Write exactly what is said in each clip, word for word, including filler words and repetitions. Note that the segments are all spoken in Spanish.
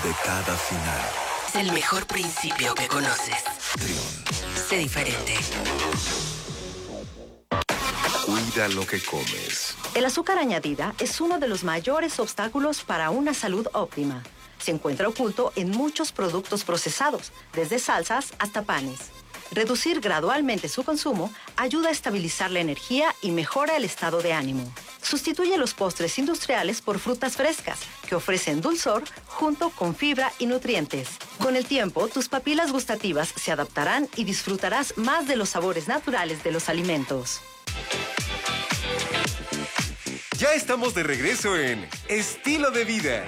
de cada final. Es el mejor principio que conoces. Trión. Sé diferente. Cuida lo que comes. El azúcar añadida es uno de los mayores obstáculos para una salud óptima. Se encuentra oculto en muchos productos procesados, desde salsas hasta panes. Reducir gradualmente su consumo ayuda a estabilizar la energía y mejora el estado de ánimo. Sustituye los postres industriales por frutas frescas, que ofrecen dulzor junto con fibra y nutrientes. Con el tiempo, tus papilas gustativas se adaptarán y disfrutarás más de los sabores naturales de los alimentos. Ya estamos de regreso en Estilo de Vida.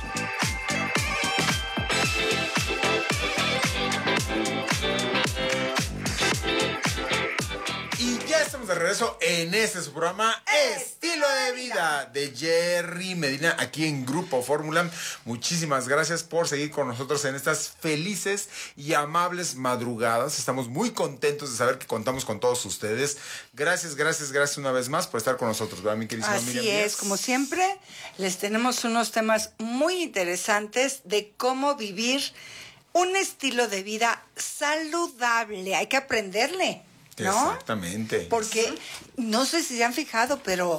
Y ya estamos de regreso en este su programa Estilo de Vida de Jerry Medina aquí en Grupo Fórmula. Muchísimas gracias por seguir con nosotros en estas felices y amables madrugadas. Estamos muy contentos de saber que contamos con todos ustedes. Gracias, gracias, gracias una vez más por estar con nosotros, ¿verdad, mi queridísima Así Miriam es, Díaz? como siempre, les tenemos unos temas muy interesantes de cómo vivir un estilo de vida saludable. Hay que aprenderle, ¿no? Exactamente. Porque no sé si se han fijado, pero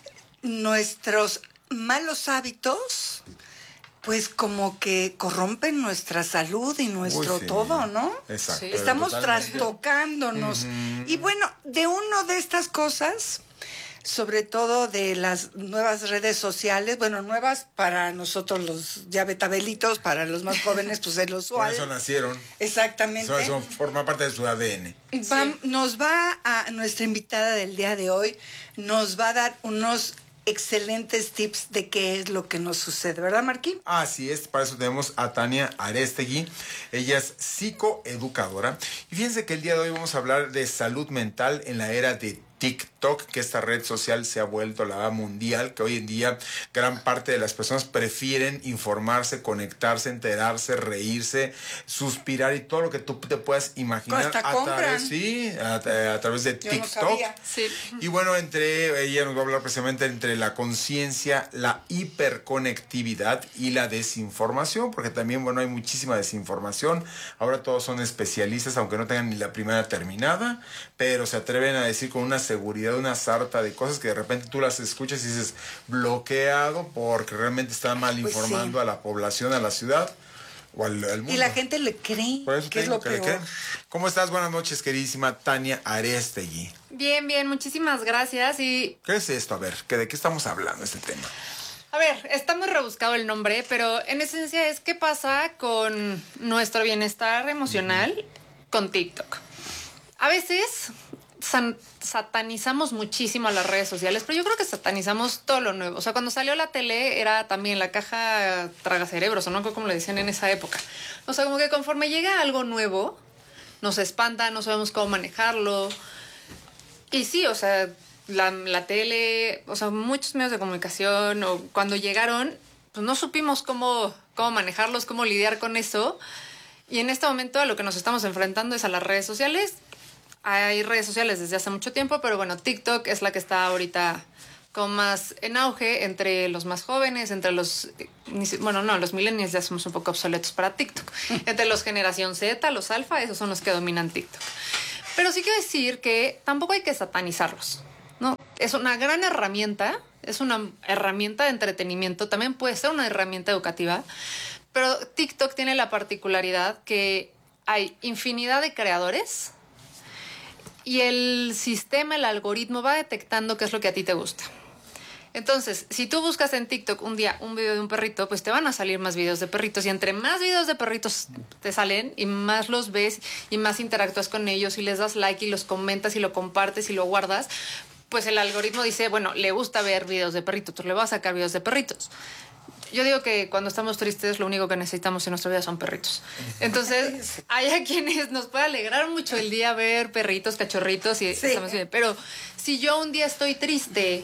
nuestros malos hábitos, pues como que corrompen nuestra salud y nuestro Uy, sí. todo, ¿no? Exacto. Sí. Estamos Totalmente. trastocándonos. Uh-huh. Y bueno, de una de estas cosas, sobre todo de las nuevas redes sociales, bueno, nuevas para nosotros los ya betabelitos, para los más jóvenes, pues es lo usual. Por eso nacieron. Exactamente. Eso, eso forma parte de su A D N. Va, sí. Nos va a, nuestra invitada del día de hoy, nos va a dar unos excelentes tips de qué es lo que nos sucede, ¿verdad, Marquín? Así es, para eso tenemos a Tania Arestegui. Ella es psicoeducadora. Y fíjense que el día de hoy vamos a hablar de salud mental en la era de TikTok, que esta red social se ha vuelto la mundial, que hoy en día gran parte de las personas prefieren informarse, conectarse, enterarse, reírse, suspirar y todo lo que tú te puedas imaginar Hasta a compran. través, sí, a, a través de Yo TikTok. No sabía. Sí. Y bueno, entre ella nos va a hablar precisamente entre la conciencia, la hiperconectividad y la desinformación, porque también, bueno, hay muchísima desinformación. Ahora todos son especialistas, aunque no tengan ni la primaria terminada, pero se atreven a decir con una seguridad, una sarta de cosas que de repente tú las escuchas y dices bloqueado porque realmente están mal Pues informando sí. a la población, a la ciudad o al, al mundo. Y la gente le cree, Por eso que te es digo lo que le peor. creen. ¿Cómo estás? Buenas noches, queridísima Tania Arestegui. Bien, bien, muchísimas gracias. Y ¿Qué es esto? A ver, ¿que ¿de qué estamos hablando este tema? a ver, está muy rebuscado el nombre, pero en esencia es qué pasa con nuestro bienestar emocional uh-huh. con TikTok. A veces san- satanizamos muchísimo a las redes sociales, pero yo creo que satanizamos todo lo nuevo. O sea, cuando salió la tele era también la caja tragacerebros, o no como le decían en esa época. O sea, como que conforme llega algo nuevo, nos espanta, no sabemos cómo manejarlo. Y sí, o sea, la, la tele, o sea, muchos medios de comunicación, o cuando llegaron, pues no supimos cómo, cómo manejarlos, cómo lidiar con eso. Y en este momento a lo que nos estamos enfrentando es a las redes sociales. Hay redes sociales desde hace mucho tiempo, pero bueno, TikTok es la que está ahorita con más en auge entre los más jóvenes, entre los... Bueno, no, los millennials ya somos un poco obsoletos para TikTok. Entre los generación Z, los alfa, esos son los que dominan TikTok. Pero sí quiero decir que tampoco hay que satanizarlos, ¿no? Es una gran herramienta, es una herramienta de entretenimiento, también puede ser una herramienta educativa, pero TikTok tiene la particularidad que hay infinidad de creadores y el sistema, el algoritmo va detectando qué es lo que a ti te gusta. Entonces, si tú buscas en TikTok un día un video de un perrito, pues te van a salir más videos de perritos. Y entre más videos de perritos te salen y más los ves y más interactúas con ellos y les das like y los comentas y lo compartes y lo guardas, pues el algoritmo dice, bueno, le gusta ver videos de perritos, tú le vas a sacar videos de perritos. Yo digo que cuando estamos tristes lo único que necesitamos en nuestra vida son perritos. Entonces, hay a quienes nos puede alegrar mucho el día ver perritos, cachorritos y Sí. estamos bien. Pero si yo un día estoy triste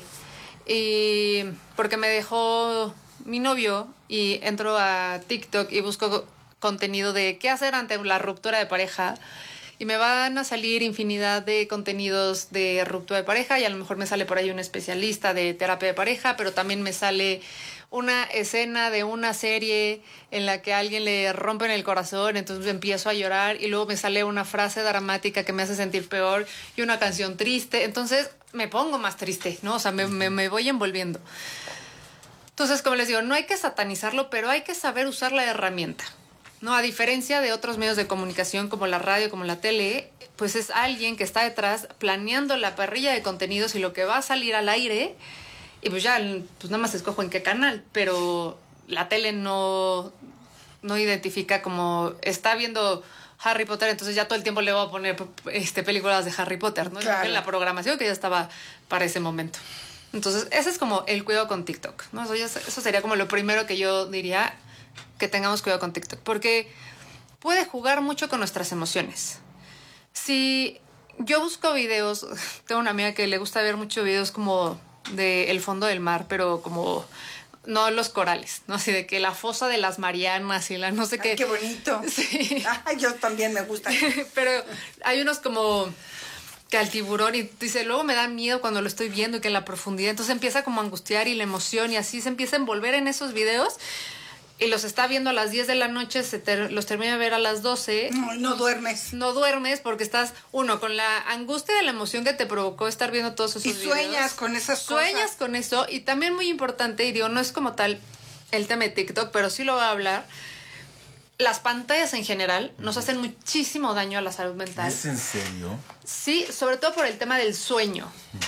y porque me dejó mi novio y entro a TikTok y busco contenido de qué hacer ante la ruptura de pareja, y me van a salir infinidad de contenidos de ruptura de pareja y a lo mejor me sale por ahí un especialista de terapia de pareja, pero también me sale una escena de una serie en la que a alguien le rompen el corazón, entonces empiezo a llorar y luego me sale una frase dramática que me hace sentir peor y una canción triste, entonces me pongo más triste, ¿no? O sea, me, me, me voy envolviendo. Entonces, como les digo, no hay que satanizarlo, pero hay que saber usar la herramienta, ¿no? A diferencia de otros medios de comunicación como la radio, como la tele, pues es alguien que está detrás planeando la parrilla de contenidos y lo que va a salir al aire. Y pues ya, pues nada más escojo en qué canal, pero la tele no, no identifica como está viendo Harry Potter, entonces ya todo el tiempo le voy a poner este, películas de Harry Potter, ¿no? Claro. En la programación que ya estaba para ese momento. Entonces, ese es como el cuidado con TikTok, ¿no? Eso, ya, eso sería como lo primero que yo diría, que tengamos cuidado con TikTok, porque puede jugar mucho con nuestras emociones. Si yo busco videos, tengo una amiga que le gusta ver muchos videos como de el fondo del mar, pero como no los corales, ¿no? Así de que la fosa de las Marianas y la no sé Ay, qué. qué bonito. Sí. Ay, yo también me gusta. Pero hay unos como que al tiburón y dice, luego me da miedo cuando lo estoy viendo y que en la profundidad, entonces empieza como a angustiar y la emoción y así se empieza a envolver en esos videos y los está viendo a las diez de la noche, se ter- los termina de ver a las doce. No, no duermes. No duermes porque estás, uno, con la angustia de la emoción que te provocó estar viendo todos esos Y videos. sueñas con esas cosas. Sueñas con eso. Y también muy importante, y digo, no es como tal el tema de TikTok, pero sí lo voy a hablar. Las pantallas en general nos hacen muchísimo daño a la salud mental. ¿Es en serio? Sí, sobre todo por el tema del sueño.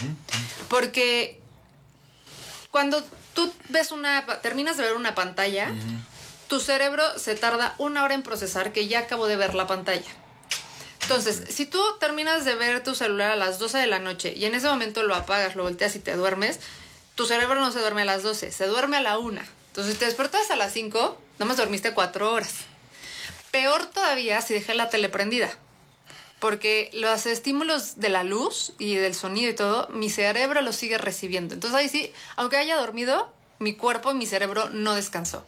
Porque cuando tú ves una, terminas de ver una pantalla, uh-huh. tu cerebro se tarda una hora en procesar que ya acabo de ver la pantalla. Entonces, uh-huh. si tú terminas de ver tu celular a las doce de la noche y en ese momento lo apagas, lo volteas y te duermes, tu cerebro no se duerme a las doce, se duerme a la una. Entonces, te despertas a las cinco, nomás dormiste cuatro horas. Peor todavía si dejé la tele prendida. Porque los estímulos de la luz y del sonido y todo, mi cerebro los sigue recibiendo. Entonces ahí sí, aunque haya dormido, mi cuerpo y mi cerebro no descansó.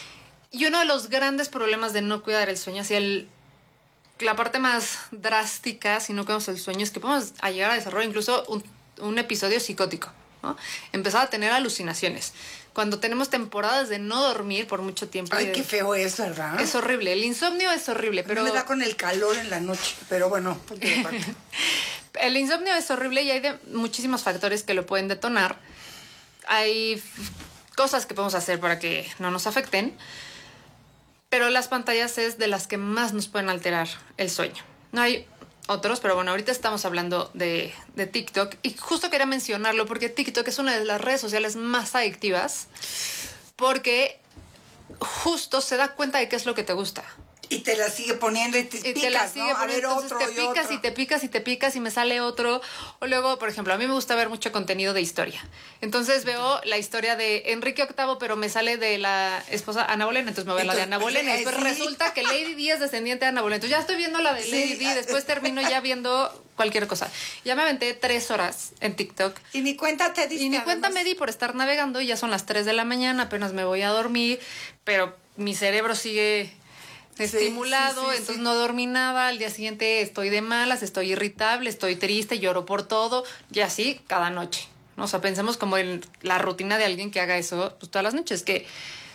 Y uno de los grandes problemas de no cuidar el sueño, así el, la parte más drástica, si no cuidamos el sueño, es que podemos llegar a desarrollar incluso un, un episodio psicótico, ¿no? Empezar a tener alucinaciones. Cuando tenemos temporadas de no dormir por mucho tiempo. Ay, de, qué feo es, ¿verdad? Es horrible. El insomnio es horrible, pero... Me da con el calor en la noche, pero bueno, punto de parte. El insomnio es horrible y hay de muchísimos factores que lo pueden detonar. Hay cosas que podemos hacer para que no nos afecten, pero las pantallas es de las que más nos pueden alterar el sueño. No hay otros, pero bueno, ahorita estamos hablando de, de TikTok y justo quería mencionarlo porque TikTok es una de las redes sociales más adictivas porque justo se da cuenta de qué es lo que te gusta. Y te la sigue poniendo y te, y picas, te la sigue ¿no? poniendo, A ver, entonces otro te y picas otro. y te picas y te picas y me sale otro. O luego, por ejemplo, a mí me gusta ver mucho contenido de historia. Entonces veo la historia de Enrique octavo, pero me sale de la esposa Ana Bolena, entonces me veo la de Ana Bolena. Y después sí. resulta que Lady Di es descendiente de Ana Bolena. Entonces ya estoy viendo la de Lady Sí. Di, después termino ya viendo cualquier cosa. Ya me aventé tres horas en TikTok. Y ni cuenta te diste. Y ni cuenta además. me di por estar navegando y ya son las tres de la mañana, apenas me voy a dormir, pero mi cerebro sigue estimulado, sí, sí, sí, entonces sí. no dormí nada, al día siguiente estoy de malas, estoy irritable, estoy triste, lloro por todo, y así cada noche, ¿no? O sea, pensemos como en la rutina de alguien que haga eso pues, todas las noches, que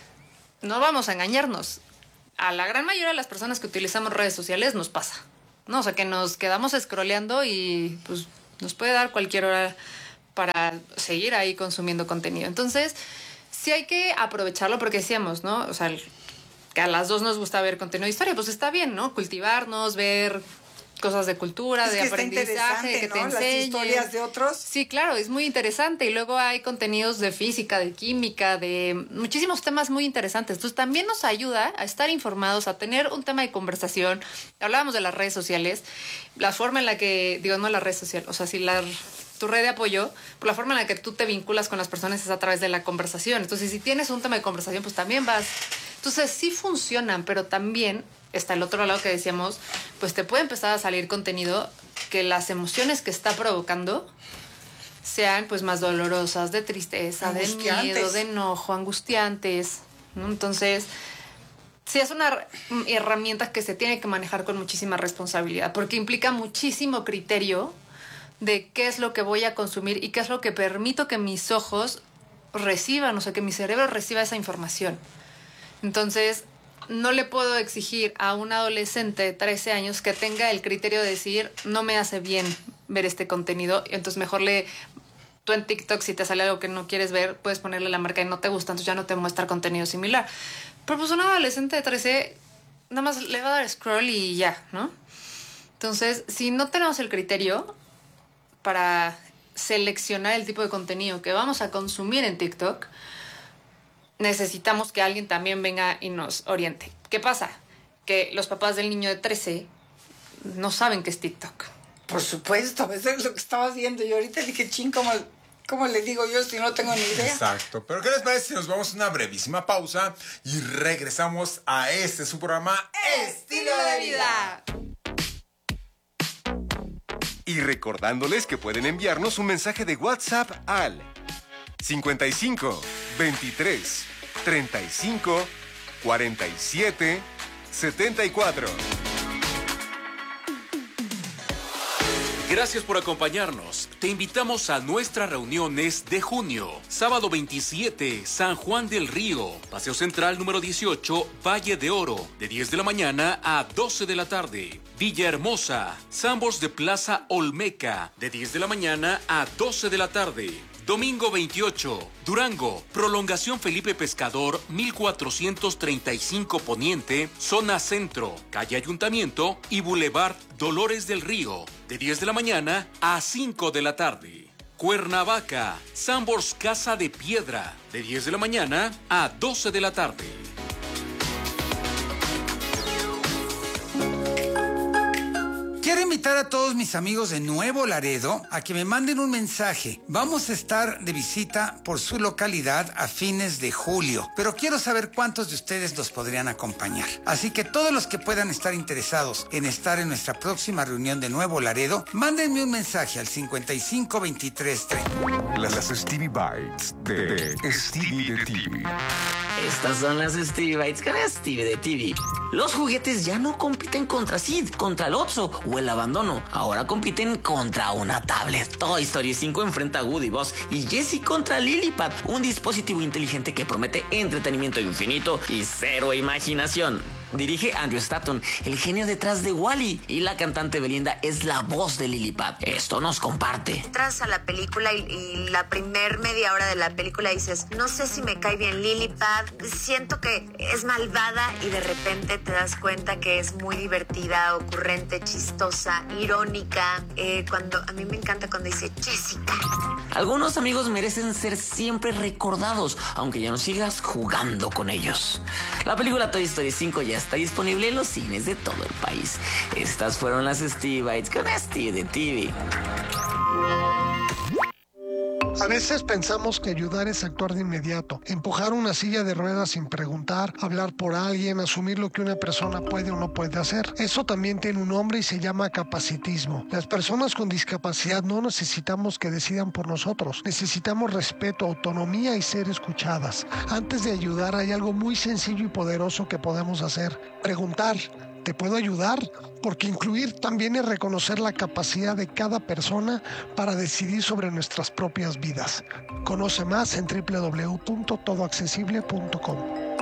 no vamos a engañarnos. A la gran mayoría de las personas que utilizamos redes sociales nos pasa, ¿no? O sea, que nos quedamos scrolleando y pues nos puede dar cualquier hora para seguir ahí consumiendo contenido. Entonces, sí hay que aprovecharlo porque decíamos, ¿no? O sea, el, que a las dos nos gusta ver contenido de historia, pues está bien, ¿no? Cultivarnos, ver cosas de cultura, Es de que está aprendizaje, interesante, que te ¿no? Las enseñen. historias de otros. Sí, claro, es muy interesante. Y luego hay contenidos de física, de química, de muchísimos temas muy interesantes. Entonces también nos ayuda a estar informados, a tener un tema de conversación. Hablábamos de las redes sociales, la forma en la que, digo, no la red social, o sea, si la... tu red de apoyo, por la forma en la que tú te vinculas con las personas es a través de la conversación. Entonces, si tienes un tema de conversación, pues también vas... Entonces, sí funcionan, pero también está el otro lado que decíamos, pues te puede empezar a salir contenido que las emociones que está provocando sean pues más dolorosas, de tristeza, de miedo, de enojo, angustiantes, ¿no? Entonces... sí, es una herramienta que se tiene que manejar con muchísima responsabilidad, porque implica muchísimo criterio de qué es lo que voy a consumir y qué es lo que permito que mis ojos reciban, o sea, que mi cerebro reciba esa información. Entonces, no le puedo exigir a un adolescente de trece años que tenga el criterio de decir, no me hace bien ver este contenido, entonces mejor le... Tú en TikTok, si te sale algo que no quieres ver, puedes ponerle la marca y no te gusta, entonces ya no te muestra contenido similar. Pero pues un adolescente de trece, nada más le va a dar scroll y ya, ¿no? Entonces, si no tenemos el criterio para seleccionar el tipo de contenido que vamos a consumir en TikTok, necesitamos que alguien también venga y nos oriente. ¿Qué pasa? Que los papás del niño de trece no saben qué es TikTok. Por supuesto, eso es lo que estaba viendo. Yo ahorita dije, ching, ¿cómo, ¿cómo le digo yo si no tengo ni idea? Exacto. Pero ¿qué les parece si nos vamos a una brevísima pausa y regresamos a este su programa ¡Estilo de vida! Y recordándoles que pueden enviarnos un mensaje de WhatsApp al cincuenta y cinco, veintitrés, treinta y cinco, cuarenta y siete, setenta y cuatro. Gracias por acompañarnos. Te invitamos a nuestras reuniones de junio. Sábado veintisiete, San Juan del Río. Paseo Central número dieciocho, Valle de Oro. De diez de la mañana a doce de la tarde. Villahermosa, Sambors de Plaza Olmeca. De diez de la mañana a doce de la tarde. Domingo veintiocho, Durango, Prolongación Felipe Pescador, mil cuatrocientos treinta y cinco Poniente, Zona Centro, Calle Ayuntamiento y Boulevard Dolores del Río, de diez de la mañana a cinco de la tarde. Cuernavaca, Sambors Casa de Piedra, de diez de la mañana a doce de la tarde. Quiero invitar a todos mis amigos de Nuevo Laredo a que me manden un mensaje. Vamos a estar de visita por su localidad a fines de julio, pero quiero saber cuántos de ustedes los podrían acompañar. Así que todos los que puedan estar interesados en estar en nuestra próxima reunión de Nuevo Laredo, mándenme un mensaje al cincuenta y cinco, veintitrés, treinta. Las, las Stevie Bites de, de Stevie de T V. Estas son las Stevie Bites con Stevie de T V. Los juguetes ya no compiten contra Sid, contra el Otso o el abandono. Ahora compiten contra una tablet. Toy Story cinco enfrenta a Woody, Buzz y Jessie contra Lilipad, un dispositivo inteligente que promete entretenimiento infinito y cero imaginación. Dirige Andrew Stanton, el genio detrás de Wall-E, y la cantante Belinda es la voz de Lilipad. Esto nos comparte. Entras a la película y, y la primer media hora de la película dices, no sé si me cae bien Lilipad, siento que es malvada, y de repente te das cuenta que es muy divertida, ocurrente, chistosa, irónica. Eh, cuando a mí me encanta cuando dice Jessica. Algunos amigos merecen ser siempre recordados, aunque ya no sigas jugando con ellos. La película Toy Story cinco ya está disponible en los cines de todo el país. Estas fueron las Stevie Bites con Stevie de T V. A veces pensamos que ayudar es actuar de inmediato, empujar una silla de ruedas sin preguntar, hablar por alguien, asumir lo que una persona puede o no puede hacer. Eso también tiene un nombre y se llama capacitismo. Las personas con discapacidad no necesitamos que decidan por nosotros. Necesitamos respeto, autonomía y ser escuchadas. Antes de ayudar hay algo muy sencillo y poderoso que podemos hacer. Preguntar. ¿Te puedo ayudar? Porque incluir también es reconocer la capacidad de cada persona para decidir sobre nuestras propias vidas. Conoce más en doble u doble u doble u punto todo accesible punto com.